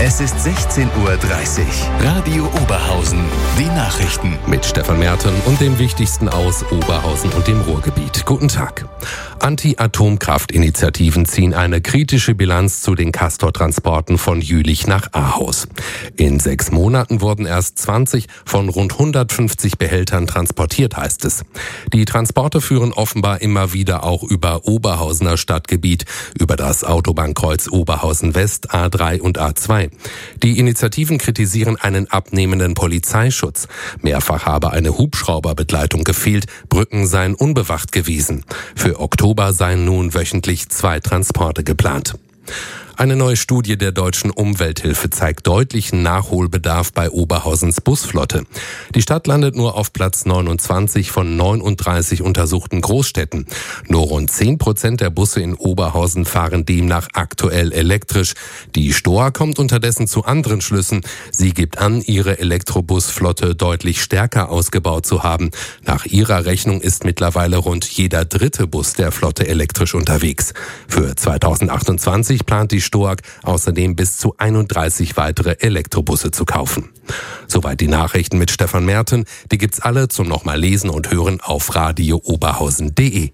Es ist 16:30 Uhr. Radio Oberhausen. Die Nachrichten. Mit Stefan Merten und dem Wichtigsten aus Oberhausen und dem Ruhrgebiet. Guten Tag. Anti-Atomkraft-Initiativen ziehen eine kritische Bilanz zu den Castor-Transporten von Jülich nach Ahaus. In 6 Monaten wurden erst 20 von rund 150 Behältern transportiert, heißt es. Die Transporte führen offenbar immer wieder auch über Oberhausener Stadtgebiet, über das Autobahnkreuz Oberhausen West, A3 und A2. Die Initiativen kritisieren einen abnehmenden Polizeischutz. Mehrfach habe eine Hubschrauberbegleitung gefehlt, Brücken seien unbewacht gewesen. Für Oktober seien nun wöchentlich 2 Transporte geplant. Eine neue Studie der Deutschen Umwelthilfe zeigt deutlichen Nachholbedarf bei Oberhausens Busflotte. Die Stadt landet nur auf Platz 29 von 39 untersuchten Großstädten. Nur rund 10% der Busse in Oberhausen fahren demnach aktuell elektrisch. Die STOA kommt unterdessen zu anderen Schlüssen. Sie gibt an, ihre Elektrobusflotte deutlich stärker ausgebaut zu haben. Nach ihrer Rechnung ist mittlerweile rund jeder 3. Bus der Flotte elektrisch unterwegs. Für 2028 plant die STOAG außerdem bis zu 31 weitere Elektrobusse zu kaufen. Soweit die Nachrichten mit Stefan Merten. Die gibt's alle zum nochmal lesen und hören auf radiooberhausen.de.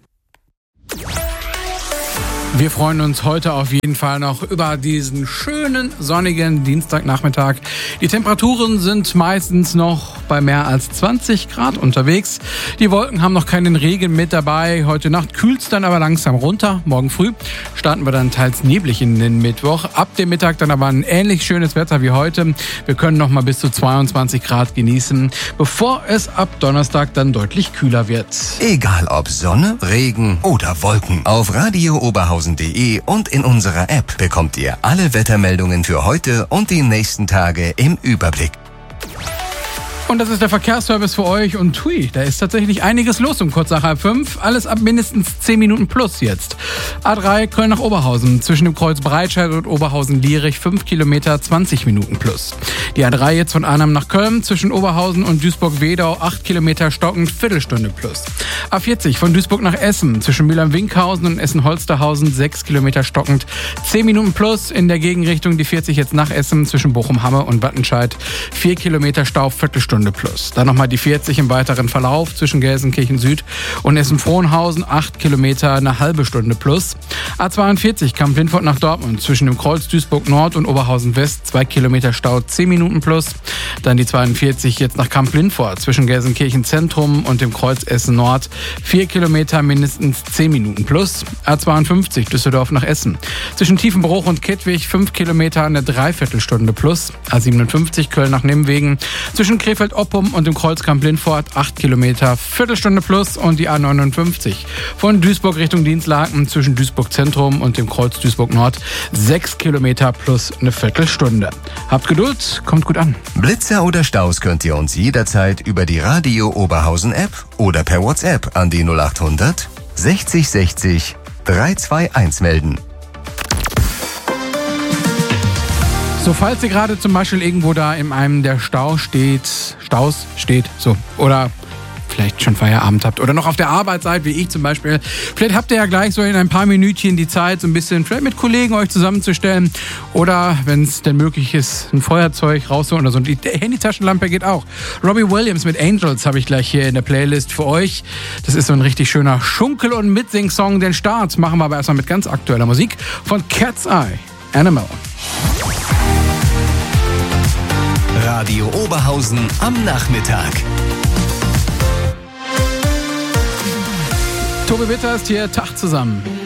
Wir freuen uns heute auf jeden Fall noch über diesen schönen sonnigen Dienstagnachmittag. Die Temperaturen sind meistens noch bei mehr als 20 Grad unterwegs. Die Wolken haben noch keinen Regen mit dabei. Heute Nacht kühlt es dann aber langsam runter. Morgen früh starten wir dann teils neblig in den Mittwoch. Ab dem Mittag dann aber ein ähnlich schönes Wetter wie heute. Wir können noch mal bis zu 22 Grad genießen, bevor es ab Donnerstag dann deutlich kühler wird. Egal ob Sonne, Regen oder Wolken. Auf Radio Oberhausen.de und in unserer App bekommt ihr alle Wettermeldungen für heute und die nächsten Tage im Überblick. Und das ist der Verkehrsservice für euch und hui, da ist tatsächlich einiges los um kurz nach 4:30. Alles ab mindestens 10 Minuten plus jetzt. A3 Köln nach Oberhausen, zwischen dem Kreuz Breitscheid und Oberhausen-Lierich 5 Kilometer 20 Minuten plus. Die A3 jetzt von Arnhem nach Köln, zwischen Oberhausen und Duisburg-Wedau 8 Kilometer stockend, Viertelstunde plus. A40 von Duisburg nach Essen, zwischen Mülheim-Winkhausen und Essen-Holsterhausen 6 Kilometer stockend, 10 Minuten plus. In der Gegenrichtung die 40 jetzt nach Essen, zwischen Bochum-Hamme und Wattenscheid 4 Kilometer Stau, Viertelstunde plus. Dann nochmal die 40 im weiteren Verlauf zwischen Gelsenkirchen Süd und Essen-Frohnhausen 8 Kilometer, eine halbe Stunde plus. A42 Kamp-Lindfort nach Dortmund zwischen dem Kreuz Duisburg Nord und Oberhausen West 2 Kilometer Stau, 10 Minuten plus. Dann die 42 jetzt nach Kamp-Lindfort zwischen Gelsenkirchen Zentrum und dem Kreuz Essen Nord 4 Kilometer, mindestens 10 Minuten plus. A52 Düsseldorf nach Essen zwischen Tiefenbruch und Kettwig 5 Kilometer, eine Dreiviertelstunde plus. A57 Köln nach Nimwegen zwischen Krefeld-Oppum und dem Kreuz Kamp-Lindfort 8 Kilometer, Viertelstunde plus. Und die A59 von Duisburg Richtung Dinslaken zwischen Duisburg Zentrum und dem Kreuz Duisburg Nord 6 Kilometer plus eine Viertelstunde. Habt Geduld, kommt gut an. Blitzer oder Staus könnt ihr uns jederzeit über die Radio Oberhausen App oder per WhatsApp an die 0800 60 60 321 melden. So, falls ihr gerade zum Beispiel irgendwo da in einem der Staus steht, so, oder vielleicht schon Feierabend habt oder noch auf der Arbeit seid, wie ich zum Beispiel, vielleicht habt ihr ja gleich so in ein paar Minütchen die Zeit, so ein bisschen vielleicht mit Kollegen euch zusammenzustellen oder, wenn es denn möglich ist, ein Feuerzeug rausholen oder so. Und die Handytaschenlampe geht auch. Robbie Williams mit Angels habe ich gleich hier in der Playlist für euch. Das ist so ein richtig schöner Schunkel- und Mitsing-Song. Den Start machen wir aber erstmal mit ganz aktueller Musik von Cat's Eye, Animal. Radio Oberhausen am Nachmittag. Tobi Witter ist hier, Tag zusammen.